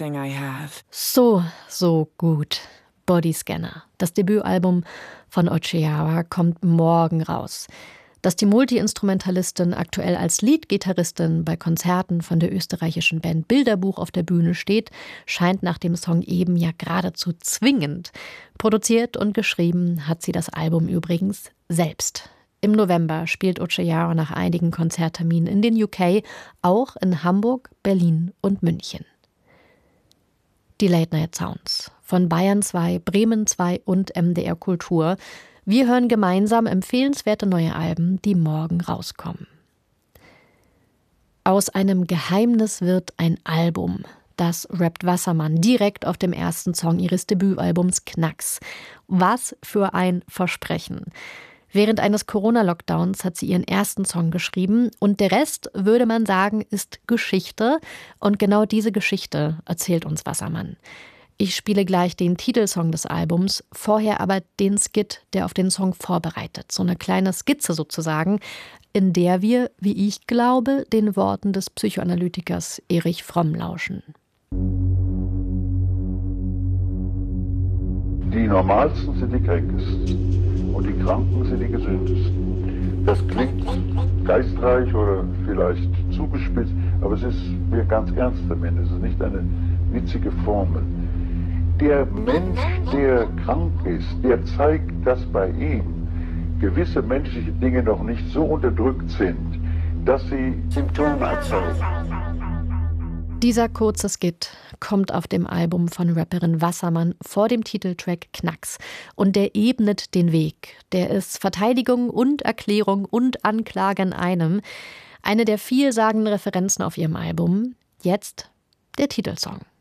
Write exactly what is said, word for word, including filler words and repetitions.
everything I have. So, so gut. Bodyscanner. Das Debütalbum von Occhiara kommt morgen raus. Dass die Multi-Instrumentalistin aktuell als Leadgitarristin bei Konzerten von der österreichischen Band Bilderbuch auf der Bühne steht, scheint nach dem Song eben ja geradezu zwingend. Produziert und geschrieben hat sie das Album übrigens selbst. Im November spielt Occhiara nach einigen Konzertterminen in den U K, auch in Hamburg, Berlin und München. Die Late Night Sounds von Bayern zwei, Bremen zwei und M D R Kultur. Wir hören gemeinsam empfehlenswerte neue Alben, die morgen rauskommen. Aus einem Geheimnis wird ein Album. Das rappt Wassermann direkt auf dem ersten Song ihres Debütalbums Knacks. Was für ein Versprechen. Während eines Corona-Lockdowns hat sie ihren ersten Song geschrieben und der Rest, würde man sagen, ist Geschichte. Und genau diese Geschichte erzählt uns Wassermann. Ich spiele gleich den Titelsong des Albums, vorher aber den Skit, der auf den Song vorbereitet. So eine kleine Skizze sozusagen, in der wir, wie ich glaube, den Worten des Psychoanalytikers Erich Fromm lauschen. Die Normalsten sind die Kränkesten und die Kranken sind die Gesündesten. Das klingt geistreich oder vielleicht zugespitzt, aber es ist mir ganz ernst damit. Es ist nicht eine witzige Formel. Der Mensch, der krank ist, der zeigt, dass bei ihm gewisse menschliche Dinge noch nicht so unterdrückt sind, dass sie Symptome erzeugen. Dieser kurze Skit kommt auf dem Album von Rapperin Wassermann vor dem Titeltrack Knacks. Und der ebnet den Weg. Der ist Verteidigung und Erklärung und Anklage in einem. Eine der vielsagenden Referenzen auf ihrem Album. Jetzt der Titelsong.